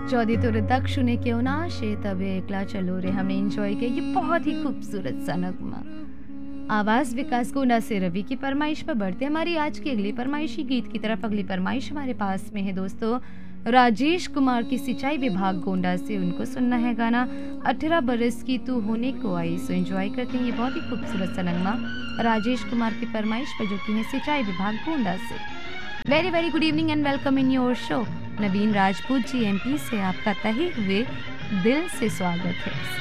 चौधी तुर दक्ष ने क्यों ना शे तबे एकला चलो रे, हमने एंजॉय किया ये बहुत ही खूबसूरत सा नगमा। आवाज विकास गोंडा से रवि की फरमाइश पर बढ़ते हमारी आज की अगली फरमाइशी गीत की तरफ। अगली फरमाइश हमारे पास में है दोस्तों राजेश कुमार की सिंचाई विभाग गोंडा से। उनको सुनना है गाना 18 बरस की तू होने को आई। सो एंजॉय करते हैं ये बहुत ही खूबसूरत सा नगमा राजेश कुमार की फरमाइश पर, जो कि है सिंचाई विभाग गोंडा से। Very very good evening and welcome in your show. Naveen Rajput ji MP से आपका तहे हुए दिल से स्वागत है।